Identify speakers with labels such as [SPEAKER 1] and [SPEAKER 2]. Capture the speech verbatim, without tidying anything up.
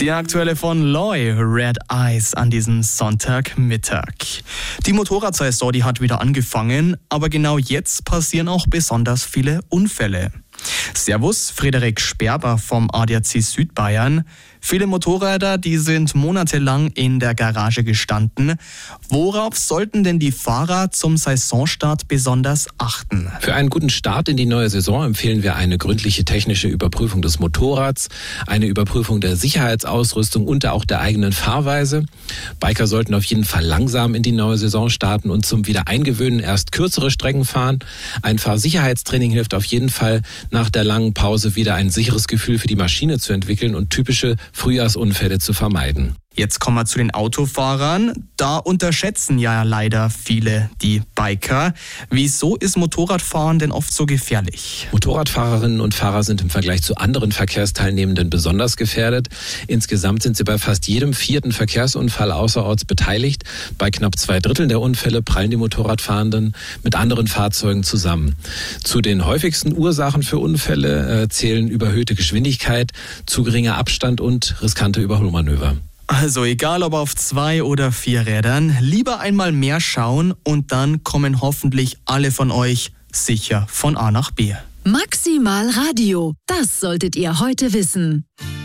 [SPEAKER 1] Die aktuelle von Loy, Red Eyes, an diesem Sonntagmittag. Die Motorradsaison, die hat wieder angefangen, aber genau jetzt passieren auch besonders viele Unfälle. Servus, Frederik Sperber vom A D A C Südbayern. Viele Motorräder, die sind monatelang in der Garage gestanden. Worauf sollten denn die Fahrer zum Saisonstart besonders achten?
[SPEAKER 2] Für einen guten Start in die neue Saison empfehlen wir eine gründliche technische Überprüfung des Motorrads, eine Überprüfung der Sicherheitsausrüstung und auch der eigenen Fahrweise. Biker sollten auf jeden Fall langsam in die neue Saison starten und zum Wiedereingewöhnen erst kürzere Strecken fahren. Ein Fahrsicherheitstraining hilft auf jeden Fall, nach der langen Pause wieder ein sicheres Gefühl für die Maschine zu entwickeln und typische Frühjahrsunfälle zu vermeiden.
[SPEAKER 1] Jetzt kommen wir zu den Autofahrern. Da unterschätzen ja leider viele die Biker. Wieso ist Motorradfahren denn oft so gefährlich?
[SPEAKER 2] Motorradfahrerinnen und Fahrer sind im Vergleich zu anderen Verkehrsteilnehmenden besonders gefährdet. Insgesamt sind sie bei fast jedem vierten Verkehrsunfall außerorts beteiligt. Bei knapp zwei Dritteln der Unfälle prallen die Motorradfahrenden mit anderen Fahrzeugen zusammen. Zu den häufigsten Ursachen für Unfälle äh, zählen überhöhte Geschwindigkeit, zu geringer Abstand und riskante Überholmanöver.
[SPEAKER 1] Also egal ob auf zwei oder vier Rädern, lieber einmal mehr schauen und dann kommen hoffentlich alle von euch sicher von A nach B.
[SPEAKER 3] Maximal Radio, das solltet ihr heute wissen.